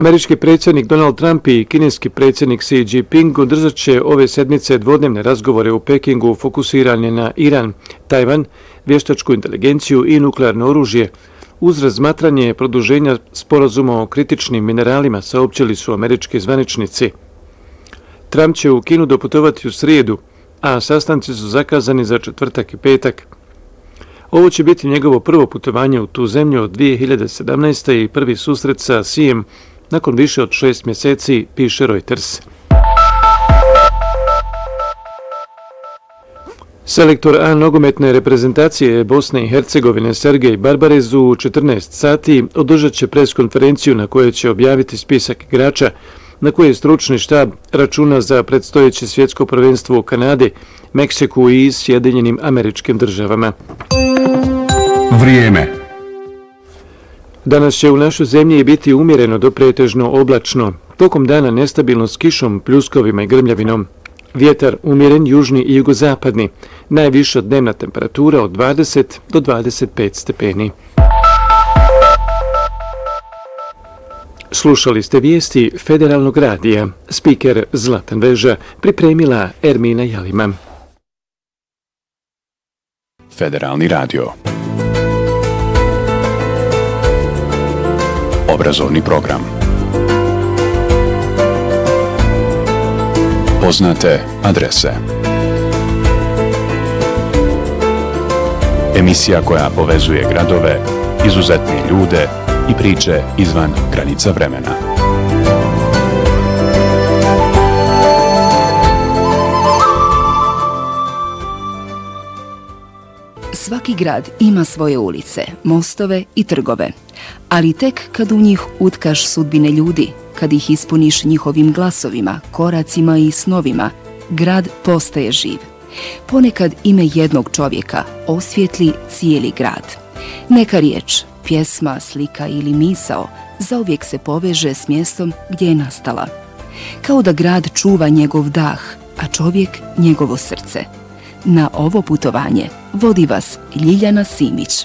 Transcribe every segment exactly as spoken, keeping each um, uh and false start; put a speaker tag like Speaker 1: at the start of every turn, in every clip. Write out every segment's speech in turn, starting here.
Speaker 1: Američki predsjednik Donald Trump i kineski predsjednik Xi Jinping održat će ove sedmice dvodnevne razgovore u Pekingu fokusirane na Iran, Tajvan, vještačku inteligenciju i nuklearno oružje. Uz razmatranje produženja sporazuma o kritičnim mineralima, saopćili su američki zvaničnici. Trump će u Kinu doputovati u srijedu, a sastanci su zakazani za četvrtak i petak. Ovo će biti njegovo prvo putovanje u tu zemlju od dvije hiljade sedamnaeste. i prvi susret sa Xijem nakon više od šest mjeseci, piše Reuters. Selektor A nogometne reprezentacije Bosne i Hercegovine Sergej Barbarez u četrnaest sati održat će pres konferenciju na kojoj će objaviti spisak igrača na koje stručni štab računa za predstojeće svjetsko prvenstvo u Kanadi, Meksiku i Sjedinjenim Američkim Državama.
Speaker 2: Vrijeme.
Speaker 1: Danas će u našoj zemlji biti umjereno do pretežno oblačno. Tokom dana nestabilno s kišom, pljuskovima i grmljavinom. Vjetar umjeren južni i jugozapadni. Najviša dnevna temperatura od dvadeset do dvadeset pet stepeni. Slušali ste vijesti Federalnog radija. Spiker Zlatan Veža, pripremila Ermina Jalima.
Speaker 2: Federalni radio. Obrazovni program. Poznate adrese. Emisija koja povezuje gradove, izuzetne ljude i priče izvan granica vremena.
Speaker 3: Svaki grad ima svoje ulice, mostove i trgove, ali tek kad u njih utkaš sudbine ljudi, kad ih ispuniš njihovim glasovima, koracima i snovima, grad postaje živ. Ponekad ime jednog čovjeka osvijetli cijeli grad. Neka riječ, pjesma, slika ili misao zauvijek se poveže s mjestom gdje je nastala. Kao da grad čuva njegov dah, a čovjek njegovo srce. Na ovo putovanje vodi vas Ljiljana Simić.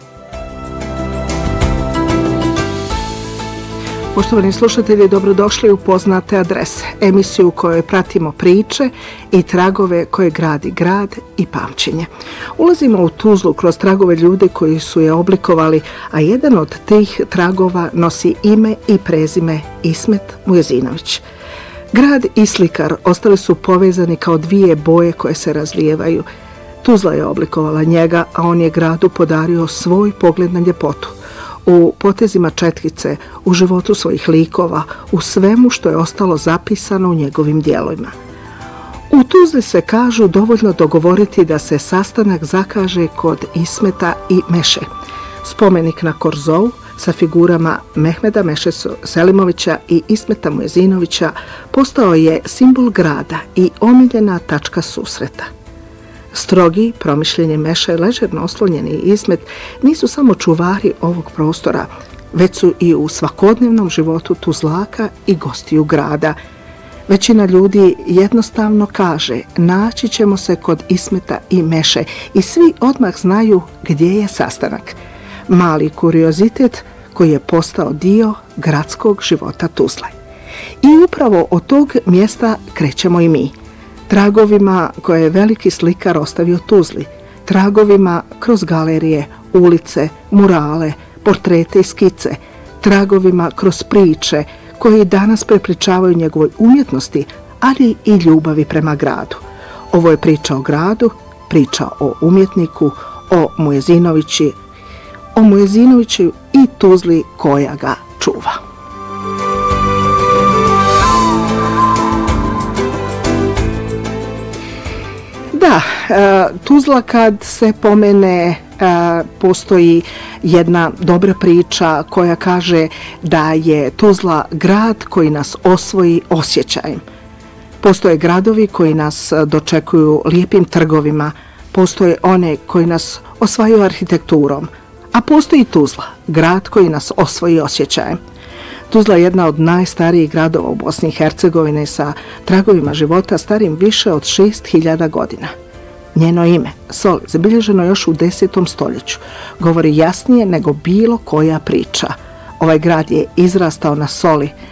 Speaker 4: Poštovani slušatelji, dobrodošli u Poznate adrese, emisiju u kojoj pratimo priče i tragove koje gradi grad i pamćenje. Ulazimo u Tuzlu kroz tragove ljude koji su je oblikovali, a jedan od tih tragova nosi ime i prezime Ismet Mujezinović. Grad i slikar ostali su povezani kao dvije boje koje se razlijevaju. Tuzla je oblikovala njega, a on je gradu podario svoj pogled na ljepotu. U potezima četkice, u životu svojih likova, u svemu što je ostalo zapisano u njegovim dijelovima. U Tuzli se kažu dovoljno dogovoriti da se sastanak zakaže kod Ismeta i Meše. Spomenik na Korzou sa figurama Mehmeda Meše Selimovića i Ismeta Mujezinovića postao je simbol grada i omiljena tačka susreta. Strogi, promišljeni Meša i ležerno oslonjeni Ismet nisu samo čuvari ovog prostora, već su i u svakodnevnom životu Tuzlaka i gostiju grada. Većina ljudi jednostavno kaže naći ćemo se kod Ismeta i Meše i svi odmah znaju gdje je sastanak. Mali kuriozitet koji je postao dio gradskog života Tuzle. I upravo od tog mjesta krećemo i mi. Tragovima koje je veliki slikar ostavio Tuzli, tragovima kroz galerije, ulice, murale, portrete i skice, tragovima kroz priče koje danas prepričavaju njegovoj umjetnosti, ali i ljubavi prema gradu. Ovo je priča o gradu, priča o umjetniku, o Mujezinovići, o Mujezinoviću i Tuzli koja ga čuva. Da, Tuzla kad se pomene, postoji jedna dobra priča koja kaže da je Tuzla grad koji nas osvoji osjećajem. Postoje gradovi koji nas dočekuju lijepim trgovima, postoje one koji nas osvajaju arhitekturom, a postoji Tuzla, grad koji nas osvoji osjećajem. Tuzla je jedna od najstarijih gradova u Bosni i Hercegovini sa tragovima života starim više od šest hiljada godina. Njeno ime, Soli, zabilježeno još u desetom stoljeću, govori jasnije nego bilo koja priča. Ovaj grad je izrastao na Soli,